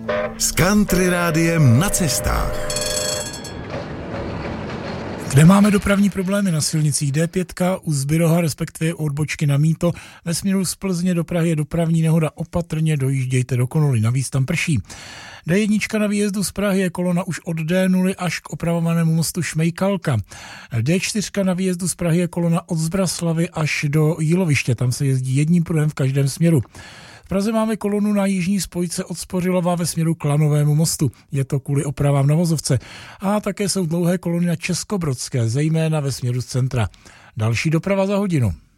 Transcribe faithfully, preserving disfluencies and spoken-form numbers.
S Country Rádiem na cestách. Kde máme dopravní problémy? Na silnicích D pět u Zbyroha, respektive u odbočky na Mýto. Ve směru z Plzně do Prahy je dopravní nehoda, opatrně dojíždějte do Konoly, navíc tam prší. D jedna na výjezdu z Prahy je kolona už od D nula až k opravovanému mostu Šmejkalka. D čtyři na výjezdu z Prahy je kolona od Zbraslavy až do Jíloviště, tam se jezdí jedním pruhem v každém směru. V Praze máme kolonu na jižní spojce od Spořilova ve směru k Lanovému mostu. Je to kvůli opravám na vozovce. A také jsou dlouhé kolony na Českobrodské, zejména ve směru z centra. Další doprava za hodinu.